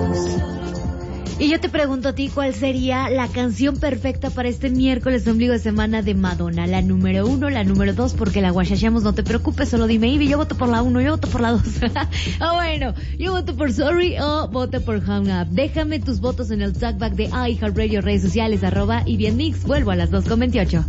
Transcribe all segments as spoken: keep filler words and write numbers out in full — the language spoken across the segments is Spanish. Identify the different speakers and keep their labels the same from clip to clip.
Speaker 1: Y yo te pregunto a ti, ¿cuál sería la canción perfecta para este miércoles ombligo de semana de Madonna? La número uno, la número dos, porque la guachachamos, no te preocupes, solo dime, Ivy, yo voto por la uno, yo voto por la dos. Ah, bueno, yo voto por Sorry o voto por Hang Up. Déjame tus votos en el talkback de iHeartRadio, redes sociales, arroba y bien mix. Vuelvo a las dos con veintiocho.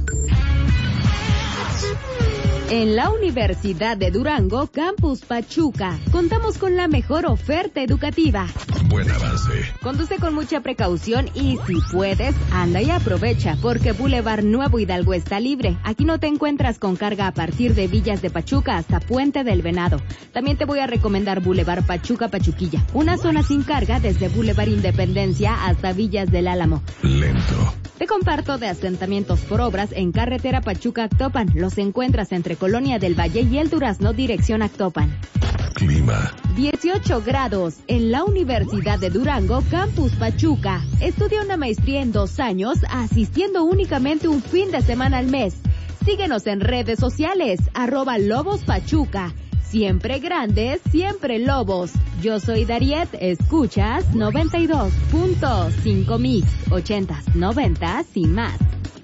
Speaker 2: En la Universidad de Durango, Campus Pachuca, contamos con la mejor oferta educativa.
Speaker 3: Buen avance.
Speaker 2: Conduce con mucha precaución y, si puedes, anda y aprovecha, porque Boulevard Nuevo Hidalgo está libre. Aquí no te encuentras con carga a partir de Villas de Pachuca hasta Puente del Venado. También te voy a recomendar Boulevard Pachuca Pachuquilla, una zona sin carga desde Boulevard Independencia hasta Villas del Álamo.
Speaker 3: Lento.
Speaker 2: Te comparto de asentamientos por obras en carretera Pachuca-Actopan. Los encuentras entre Colonia del Valle y El Durazno, dirección Actopan.
Speaker 3: Clima.
Speaker 2: dieciocho grados en la Universidad de Durango, Campus Pachuca. Estudia una maestría en dos años, asistiendo únicamente un fin de semana al mes. Síguenos en redes sociales, arroba Lobos Pachuca. Siempre grandes, siempre lobos. Yo soy Dariet, escuchas noventa y dos punto cinco Mix, ochentas, noventas y más.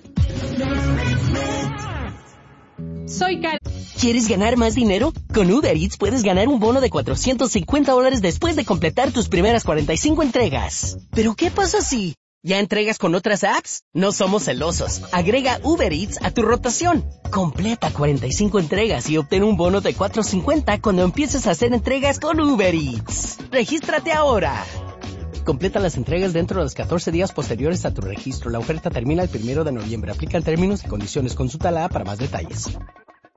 Speaker 4: Soy Karen.
Speaker 5: ¿Quieres ganar más dinero? Con Uber Eats puedes ganar un bono de cuatrocientos cincuenta dólares después de completar tus primeras cuarenta y cinco entregas. ¿Pero qué pasa si ya entregas con otras apps? No somos celosos. Agrega Uber Eats a tu rotación. Completa cuarenta y cinco entregas y obtén un bono de cuatrocientos cincuenta cuando empieces a hacer entregas con Uber Eats. ¡Regístrate ahora! Completa las entregas dentro de los catorce días posteriores a tu registro. La oferta termina el primero de noviembre. Aplican términos y condiciones. Consulta la app para más detalles.